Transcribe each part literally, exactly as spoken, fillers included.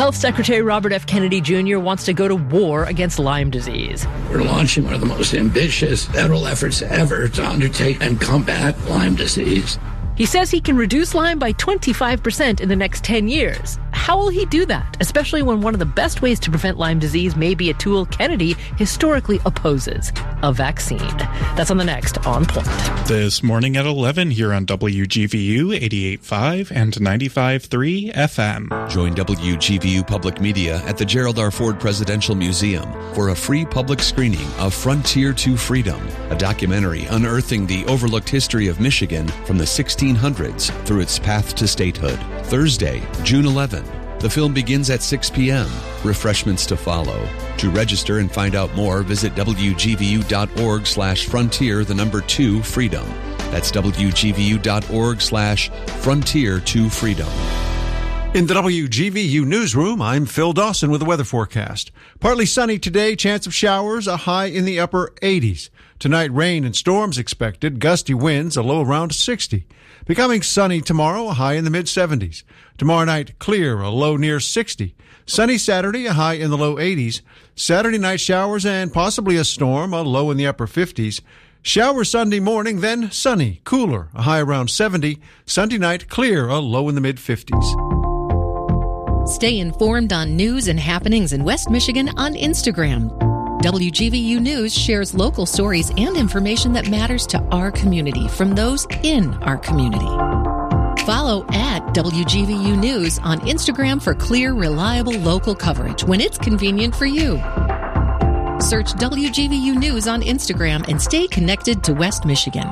Health Secretary Robert F. Kennedy Junior wants to go to war against Lyme disease. We're launching one of the most ambitious federal efforts ever to undertake and combat Lyme disease. He says he can reduce Lyme by twenty-five percent in the next ten years. How will he do that, especially when one of the best ways to prevent Lyme disease may be a tool Kennedy historically opposes, a vaccine? That's on the next On Point. This morning at eleven here on W G V U eighty-eight point five and ninety-five point three F M. Join W G V U Public Media at the Gerald R. Ford Presidential Museum for a free public screening of Frontier to Freedom, a documentary unearthing the overlooked history of Michigan from the sixteen hundreds through its path to statehood. Thursday, June eleventh. The film begins at six p.m. Refreshments to follow. To register and find out more, visit W G V U dot org slash frontier, the number two, freedom. That's W G V U dot org slash frontier to freedom. In the W G V U newsroom, I'm Phil Dawson with the weather forecast. Partly sunny today, chance of showers, a high in the upper eighties. Tonight, rain and storms expected, gusty winds, a low around sixty. Becoming sunny tomorrow, a high in the mid-seventies. Tomorrow night, clear, a low near sixty. Sunny Saturday, a high in the low eighties. Saturday night, showers and possibly a storm, a low in the upper fifties. Showers Sunday morning, then sunny, cooler, a high around seventy. Sunday night, clear, a low in the mid-fifties. Stay informed on news and happenings in West Michigan on Instagram. W G V U News shares local stories and information that matters to our community from those in our community. Follow at W G V U News on Instagram for clear, reliable local coverage when it's convenient for you. Search W G V U News on Instagram and stay connected to West Michigan.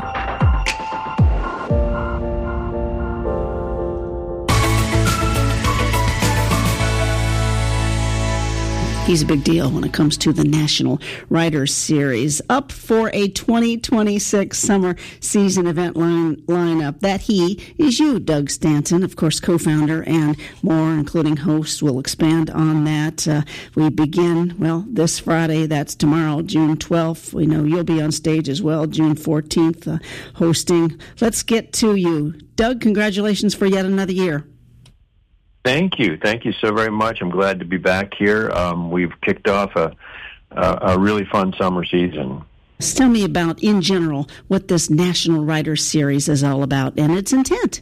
He's a big deal when it comes to the National Writers Series. Up for a twenty twenty-six summer season event line, lineup. That he is you, Doug Stanton, of course, co-founder, and more, including host. We'll expand on that. Uh, we begin, well, this Friday. That's tomorrow, June twelfth. We know you'll be on stage as well, June fourteenth, uh, hosting. Let's get to you. Doug, congratulations for yet another year. Thank you. Thank you so very much. I'm glad to be back here. Um, we've kicked off a, a, a really fun summer season. Just tell me about, in general, what this National Writers Series is all about and its intent.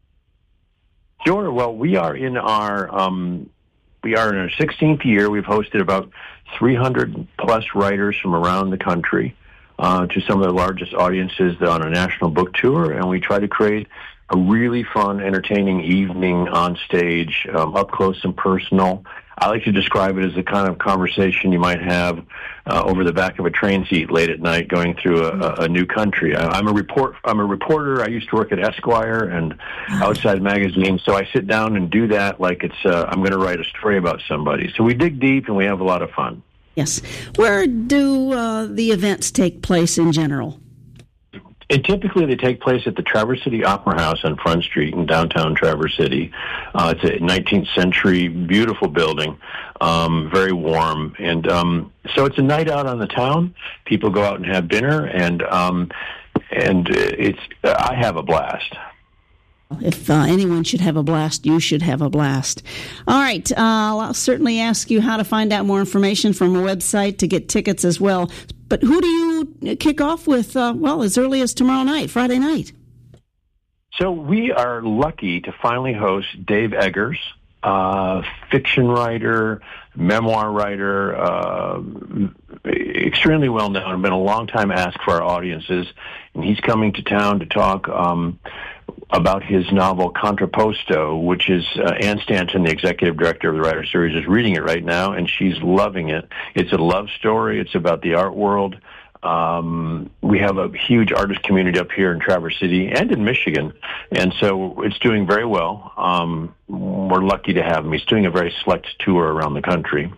Sure. Well, we are in our um, we are in our sixteenth year. We've hosted about three hundred plus writers from around the country uh, to some of the largest audiences on a national book tour, and we try to create a really fun, entertaining evening on stage, um, up close and personal. I like to describe it as the kind of conversation you might have uh, over the back of a train seat late at night going through a, a new country. I, I'm a report. I'm a reporter. I used to work at Esquire and Outside Magazine, so I sit down and do that like it's uh, I'm going to write a story about somebody. So we dig deep and we have a lot of fun. Yes. Where do uh, the events take place in general? And typically they take place at the Traverse City Opera House on Front Street in downtown Traverse City. Uh, it's a nineteenth century, beautiful building, um, very warm. And um, so it's a night out on the town. People go out and have dinner, and um, and it's I have a blast. If uh, anyone should have a blast, you should have a blast. All right. Uh, I'll certainly ask you how to find out more information from a website to get tickets as well. But who do you kick off with, uh, well, as early as tomorrow night, Friday night? So we are lucky to finally host Dave Eggers, uh, fiction writer, memoir writer, uh, extremely well known, been a long time ask for our audiences. And he's coming to town to talk um, about his novel Contrapposto, which is uh, Ann Stanton, the executive director of the Writer Series, is reading it right now, and she's loving it. It's a love story. It's about the art world. Um, we have a huge artist community up here in Traverse City and in Michigan, and so it's doing very well. Um, we're lucky to have him. He's doing a very select tour around the country.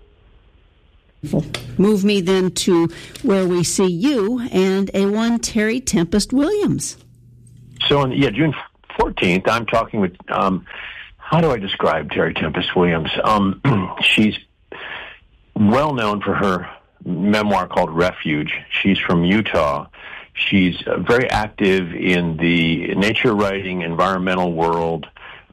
Move me then to where we see you and a one Terry Tempest Williams. So, on, yeah, June fourteenth, I'm talking with, um, how do I describe Terry Tempest Williams? Um, she's well known for her memoir called Refuge. She's from Utah. She's uh, very active in the nature writing, environmental world.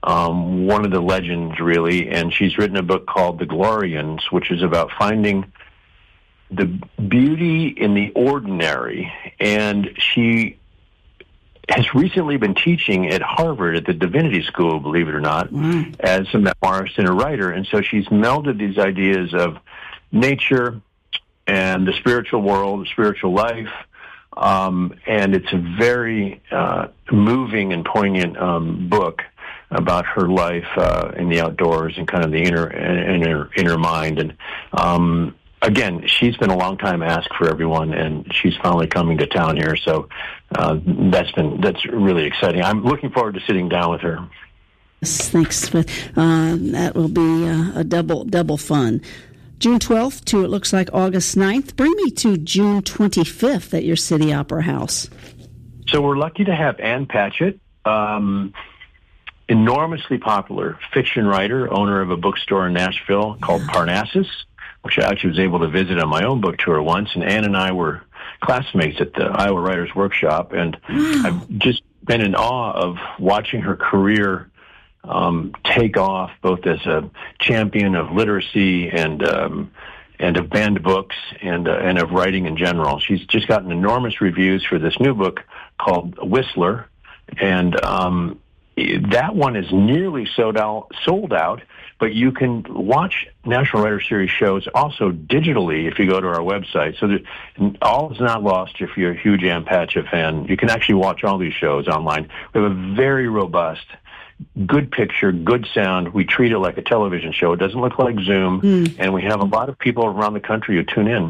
um, one of the legends, really. And she's written a book called The Glorians, which is about finding the beauty in the ordinary. And she has recently been teaching at Harvard at the Divinity School, believe it or not, mm. as a memoirist and a writer. And so she's melded these ideas of nature and the spiritual world, the spiritual life, um, and it's a very uh, moving and poignant um, book about her life uh, in the outdoors and kind of the inner inner, inner mind. And um, again, she's been a long time ask for everyone, and she's finally coming to town here. So uh, that's been that's really exciting. I'm looking forward to sitting down with her. Yes, thanks. Uh, that will be uh, a double double fun. June twelfth to, it looks like, August ninth. Bring me to June twenty-fifth at your City Opera House. So we're lucky to have Ann Patchett, um, enormously popular fiction writer, owner of a bookstore in Nashville called yeah. Parnassus, which I actually was able to visit on my own book tour once. And Ann and I were classmates at the Iowa Writers Workshop, and wow. I've just been in awe of watching her career Um, take off, both as a champion of literacy and um, and of banned books and uh, and of writing in general. She's just gotten enormous reviews for this new book called Whistler, and um, that one is nearly sold out. Sold out, but you can watch National Writer Series shows also digitally if you go to our website. So that all is not lost if you're a huge Ann Patchett fan. You can actually watch all these shows online. We have a very robust, good picture, good sound. We treat it like a television show. It doesn't look like Zoom, mm. and we have a lot of people around the country who tune in.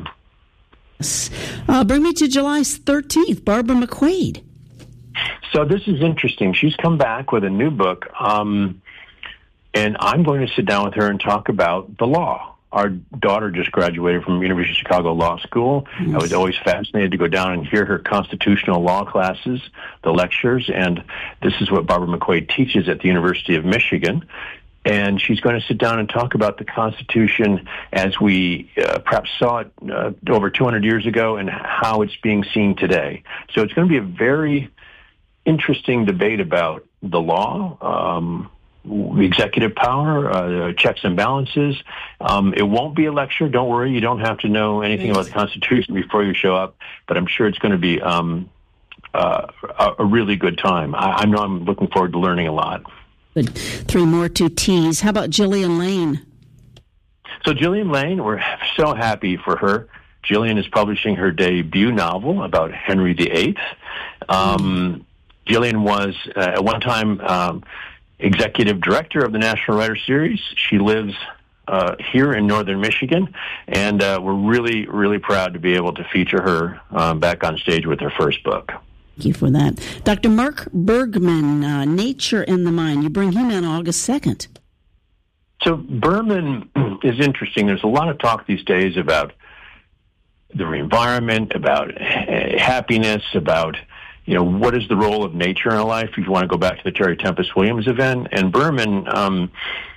Uh, bring me to July thirteenth, Barbara McQuade. So this is interesting. She's come back with a new book, um, and I'm going to sit down with her and talk about the law. Our daughter just graduated from University of Chicago Law School. Yes. I was always fascinated to go down and hear her constitutional law classes, the lectures, and this is what Barbara McQuade teaches at the University of Michigan. And she's going to sit down and talk about the Constitution as we uh, perhaps saw it uh, over two hundred years ago and how it's being seen today. So it's going to be a very interesting debate about the law, um, executive power, uh, checks and balances. Um, it won't be a lecture. Don't worry. You don't have to know anything about the Constitution before you show up, but I'm sure it's going to be um, uh, a, a really good time. I, I know I'm looking forward to learning a lot. Good. Three more to tease. How about Gillian Lane? So Gillian Lane, we're so happy for her. Gillian is publishing her debut novel about Henry the Eighth. Um, mm. Gillian was uh, at one time um, executive director of the National Writer Series. She lives uh, here in northern Michigan, and uh, we're really, really proud to be able to feature her uh, back on stage with her first book. Thank you for that. Doctor Mark Bergman, uh, Nature in the Mind. You bring him in August second. So Berman is interesting. There's a lot of talk these days about the environment, about happiness, about you know, what is the role of nature in our life? If you want to go back to the Terry Tempest Williams event, and Berman um,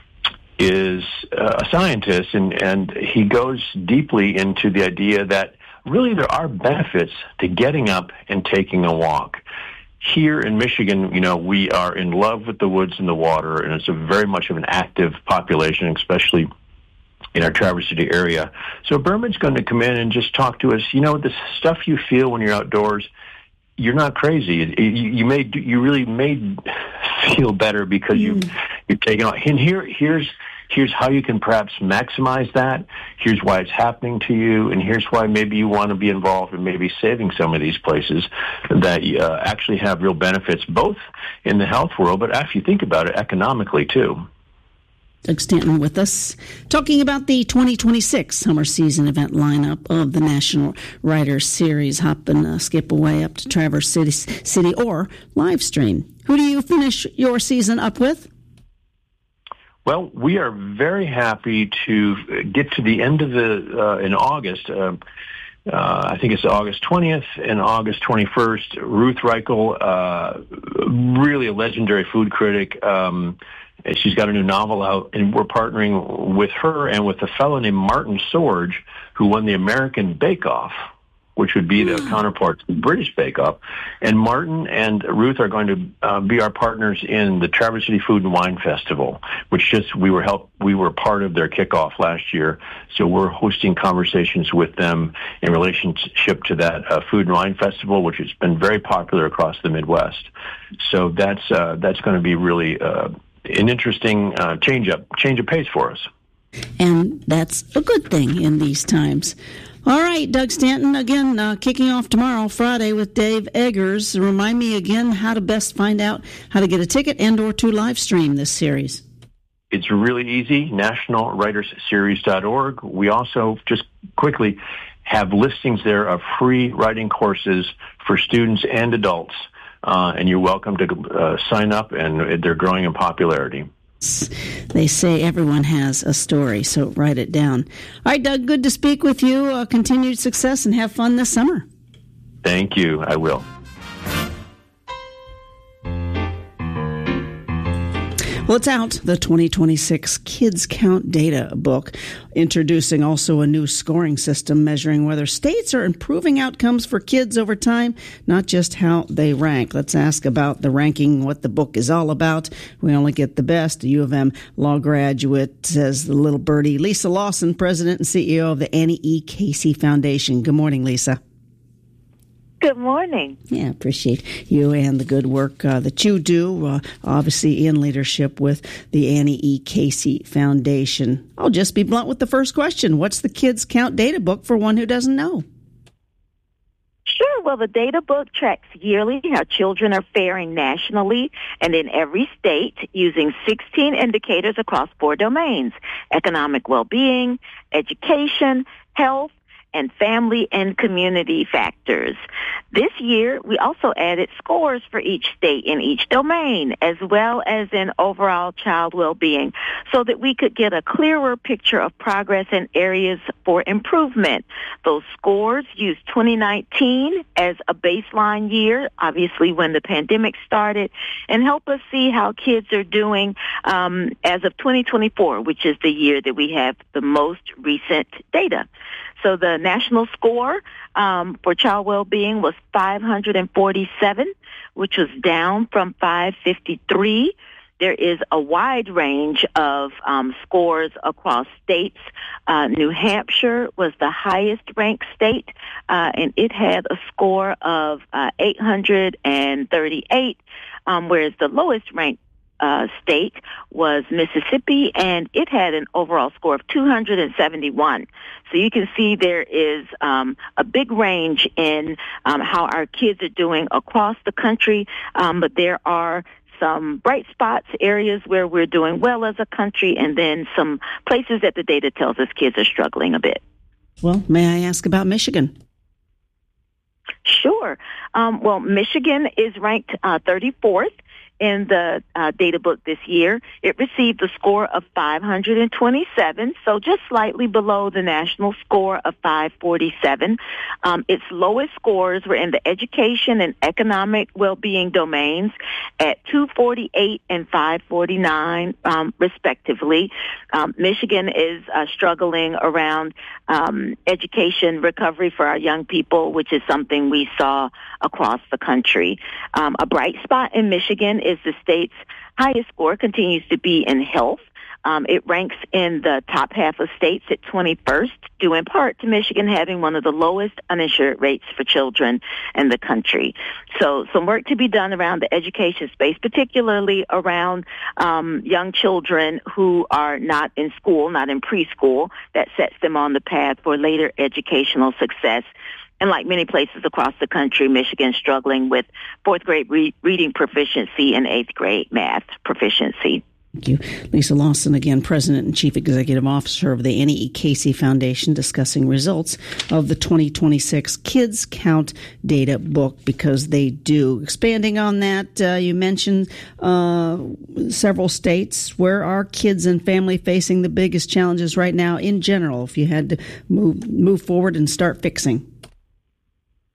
is a scientist, and, and he goes deeply into the idea that really there are benefits to getting up and taking a walk. Here in Michigan, you know, we are in love with the woods and the water, and it's a very much of an active population, especially in our Traverse City area. So Berman's going to come in and just talk to us. You know, the stuff you feel when you're outdoors, you're not crazy. You, you may, you really may feel better because mm. you you're taking off. And here, here's here's how you can perhaps maximize that. Here's why it's happening to you, and here's why maybe you want to be involved in maybe saving some of these places that uh, actually have real benefits, both in the health world, but if you think about it, economically too. Doug Stanton with us, talking about the twenty twenty-six summer season event lineup of the National Writers Series. Hop and uh, skip away up to Traverse City, City or live stream. Who do you finish your season up with? Well, we are very happy to get to the end of the, uh, in August, uh, uh, I think it's August twentieth and August twenty-first, Ruth Reichel, uh, really a legendary food critic. Um, she's got a new novel out, and we're partnering with her and with a fellow named Martin Sorge, who won the American Bake Off which would be the counterpart to the British Bake Off. And Martin and Ruth are going to uh, be our partners in the Traverse City Food and Wine Festival, which just we were help we were part of their kickoff last year. So we're hosting conversations with them in relationship to that uh, Food and Wine Festival, which has been very popular across the Midwest. So that's uh, that's going to be really uh, an interesting uh, change up change of pace for us. And that's a good thing in these times. All right, Doug Stanton, again, uh, kicking off tomorrow, Friday, with Dave Eggers. Remind me again how to best find out how to get a ticket and or to live stream this series. It's really easy, national writers series dot org. We also, just quickly, have listings there of free writing courses for students and adults, uh, and you're welcome to uh, sign up, and they're growing in popularity. They say everyone has a story, so write it down. All right, Doug, good to speak with you. Uh, continued success and have fun this summer. Thank you. I will. Well, it's out, the twenty twenty-six Kids Count Data book, introducing also a new scoring system measuring whether states are improving outcomes for kids over time, not just how they rank. Let's ask about the ranking, what the book is all about. We only get the best. A U of M law graduate, says the little birdie. Lisa Lawson, president and C E O of the Annie E. Casey Foundation. Good morning, Lisa. Good morning. Yeah, appreciate you and the good work uh, that you do, uh, obviously in leadership with the Annie E. Casey Foundation. I'll just be blunt with the first question. What's the Kids Count Data book for one who doesn't know? Sure. Well, the data book tracks yearly how children are faring nationally and in every state using sixteen indicators across four domains: economic well-being, education, health, and family and community factors. This year, we also added scores for each state in each domain, as well as in overall child well-being, so that we could get a clearer picture of progress and areas for improvement. Those scores use twenty nineteen as a baseline year, obviously when the pandemic started, and help us see how kids are doing um, as of twenty twenty-four, which is the year that we have the most recent data. So the national score um, for child well-being was five hundred forty-seven, which was down from five fifty-three. There is a wide range of um, scores across states. Uh, New Hampshire was the highest ranked state, uh, and it had a score of uh, eight hundred thirty-eight, um, whereas the lowest ranked Uh, state was Mississippi, and it had an overall score of two hundred seventy-one. So you can see there is um, a big range in um, how our kids are doing across the country, um, but there are some bright spots, areas where we're doing well as a country, and then some places that the data tells us kids are struggling a bit. Well, may I ask about Michigan? Sure. Um, well, Michigan is ranked uh, thirty-fourth. In the uh, data book this year. It received a score of five hundred twenty-seven, so just slightly below the national score of five forty-seven. Um, its lowest scores were in the education and economic well-being domains at two forty-eight and five forty-nine, um, respectively. Um, Michigan is uh, struggling around um, education recovery for our young people, which is something we saw across the country. Um, a bright spot in Michigan is the state's highest score continues to be in health. Um, it ranks in the top half of states at twenty-first, due in part to Michigan having one of the lowest uninsured rates for children in the country. So some work to be done around the education space, particularly around um, young children who are not in school, not in preschool, that sets them on the path for later educational success. And like many places across the country, Michigan's struggling with fourth grade re- reading proficiency and eighth grade math proficiency. Thank you. Lisa Lawson, again, President and Chief Executive Officer of the Annie E. Casey Foundation, discussing results of the twenty twenty-six Kids Count Data book, because they do. Expanding on that, uh, you mentioned uh, several states. Where are kids and family facing the biggest challenges right now in general, if you had to move, move forward and start fixing?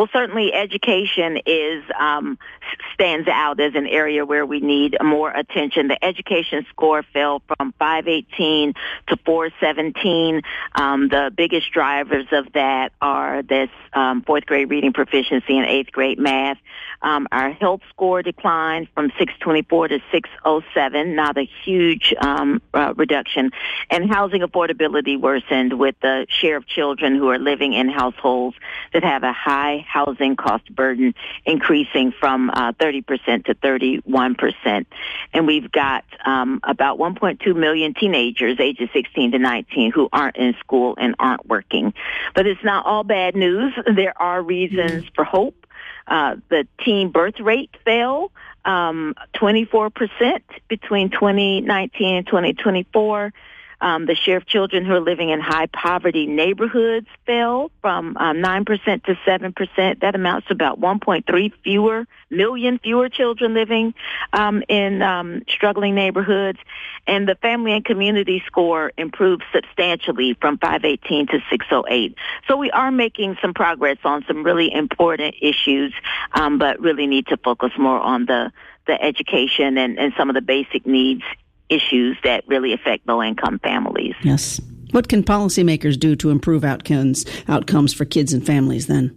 Well, certainly education is um, stands out as an area where we need more attention. The education score fell from five eighteen to four seventeen. Um, the biggest drivers of that are this um, fourth grade reading proficiency and eighth grade math. Um, our health score declined from six twenty-four to six oh seven, not a huge um, uh, reduction. And housing affordability worsened with the share of children who are living in households that have a high housing cost burden increasing from uh, thirty percent to thirty-one percent. And we've got um, about one point two million teenagers ages sixteen to nineteen who aren't in school and aren't working. But it's not all bad news. There are reasons for hope. Uh, the teen birth rate fell um, twenty-four percent between twenty nineteen and twenty twenty-four. Um, the share of children who are living in high poverty neighborhoods fell from um, nine percent to seven percent. That amounts to about one point three fewer million fewer children living um, in um, struggling neighborhoods. And the family and community score improved substantially from five eighteen to six oh eight. So we are making some progress on some really important issues, um, but really need to focus more on the, the education and, and some of the basic needs issues that really affect low-income families. Yes. What can policymakers do to improve outcomes outcomes for kids and families then?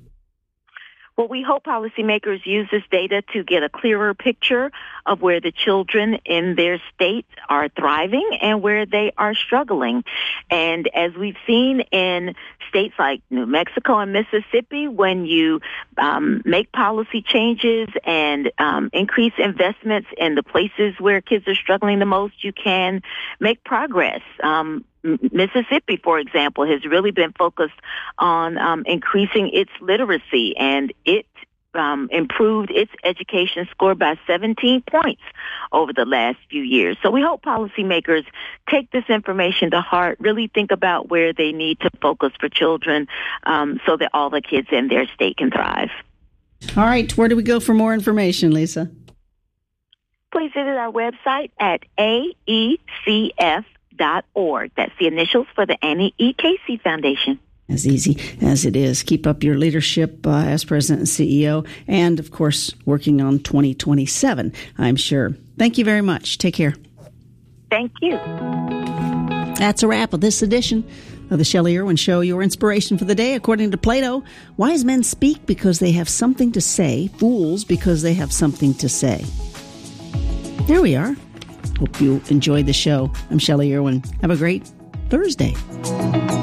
Well, we hope policymakers use this data to get a clearer picture of where the children in their state are thriving and where they are struggling. And as we've seen in states like New Mexico and Mississippi, when you um, make policy changes and um, increase investments in the places where kids are struggling the most, you can make progress. Um, Mississippi, for example, has really been focused on um, increasing its literacy, and it um, improved its education score by seventeen points over the last few years. So we hope policymakers take this information to heart, really think about where they need to focus for children um, so that all the kids in their state can thrive. All right. Where do we go for more information, Lisa? Please visit our website at A E C F dot org. That's the initials for the Annie E. Casey Foundation. As easy as it is. Keep up your leadership uh, as president and C E O, and, of course, working on twenty twenty-seven, I'm sure. Thank you very much. Take care. Thank you. That's a wrap of this edition of the Shelley Irwin Show, your inspiration for the day. According to Plato, wise men speak because they have something to say, fools because they have something to say. There we are. Hope you enjoyed the show. I'm Shelley Irwin. Have a great Thursday.